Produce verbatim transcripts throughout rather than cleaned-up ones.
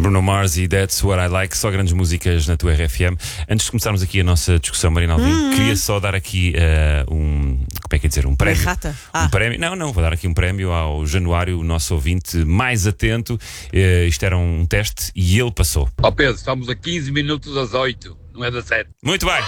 Bruno Mars e That's What I Like, só grandes músicas na tua R F M. Antes de começarmos aqui a nossa discussão, Marina Alvim, hum, queria só dar aqui uh, um, como é que é dizer, um prémio. Rata. Ah. Um prémio. Não, não, vou dar aqui um prémio ao Januário, o nosso ouvinte mais atento. Uh, isto era um teste e ele passou. Ó Pedro, estamos a quinze minutos às oito, não é das sete. Muito bem.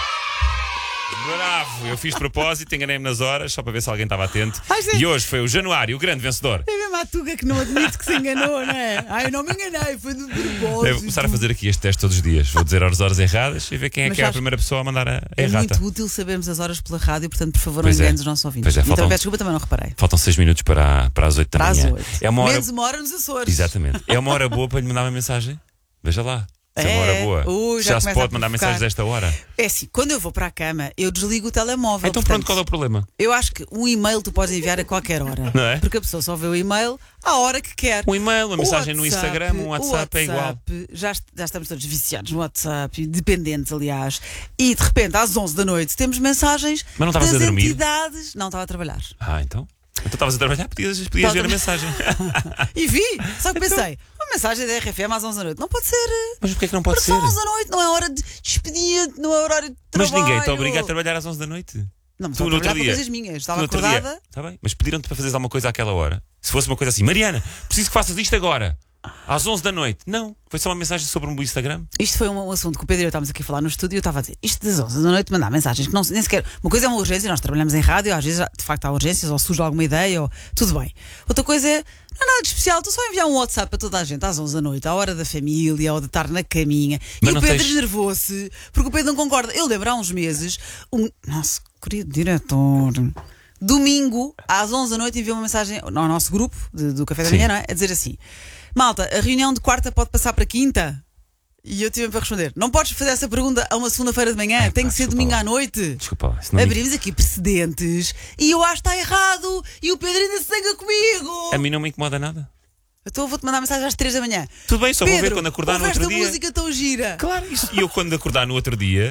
Bravo, eu fiz de propósito, enganei-me nas horas, só para ver se alguém estava atento. Ai, e hoje foi o Januário, o grande vencedor. É mesmo a Tuga que não admite que se enganou, não é? Ai, eu não me enganei, foi do propósito. Devo começar a fazer aqui este teste todos os dias. Vou dizer as horas erradas e ver quem é Mas que é a sabes, primeira pessoa a mandar a é errata. muito útil sabermos as horas pela rádio, portanto, por favor, Pois não é. enganes os nossos ouvintes. Pois é, Então, faltam- peço desculpa, também não reparei. Faltam seis minutos para, para as oito da Para as manhã. oito. É uma hora... Menos uma hora nos Açores. Exatamente. É uma hora boa para lhe mandar uma mensagem? Veja lá. Se é uma É. hora boa. Ui, já já se começa a pode mandar provocar. mensagens desta hora. É assim, quando eu vou para a cama, eu desligo o telemóvel. Então portanto, pronto, qual é o problema? Eu acho que um e-mail tu podes enviar a qualquer hora. Não é? Porque a pessoa só vê o e-mail à hora que quer. Um e-mail, uma O mensagem no WhatsApp, Instagram, um o WhatsApp, é igual. WhatsApp, Já, est- já estamos todos viciados no WhatsApp, dependentes, aliás. E de repente, às onze da noite, temos mensagens Mas não estavas das a dormir? entidades. Não, estava a trabalhar. Ah, então? Então estavas a trabalhar, podias, podias Estava ver a a mensagem. E vi, só que pensei, uma mensagem da R F M às onze da noite. Não pode ser. Mas porquê que não pode Porque ser? são onze da noite, não é hora de expediente, não é horário de Mas trabalho. ninguém te obriga a trabalhar às onze da noite. Não, mas Tu, estava a no outro trabalhar por dia- coisas minhas. Tu Estava no outro acordada. dia- Tá bem, mas pediram-te para fazeres alguma coisa àquela hora. Se fosse uma coisa assim, Mariana, preciso que faças isto agora, às onze da noite. Não, foi só uma mensagem sobre um Instagram. Isto foi um, um assunto que o Pedro e eu estávamos aqui a falar no estúdio e eu estava a dizer isto das onze da noite, mandar mensagens que não, nem sequer. Uma coisa é uma urgência, nós trabalhamos em rádio, às vezes de facto há urgências ou surge alguma ideia, ou tudo bem. Outra coisa é, não é nada de especial, tu só enviar um WhatsApp para toda a gente às onze da noite, à hora da família ou de estar na caminha. Mas e não o Pedro tens- enervou-se porque o Pedro não concorda. Eu lembro há uns meses, um nosso querido diretor. Domingo, às onze da noite, enviou uma mensagem ao nosso grupo de- do Café da Sim. Manhã, não é? A dizer assim: malta, a reunião de quarta pode passar para quinta? E eu tive para responder: não podes fazer essa pergunta a uma segunda-feira de manhã, Ai, tem pá, que ser desculpa domingo lá. à noite. Desculpa lá, isso não me... Abrimos aqui precedentes e eu acho que está errado e o Pedro ainda se zanga comigo. A mim não me incomoda nada. Então eu vou-te mandar mensagem às três da manhã. Tudo bem, só vou ver Pedro, quando acordar no ouveste outro a dia. música tão gira. Claro, isso. E eu quando acordar no outro dia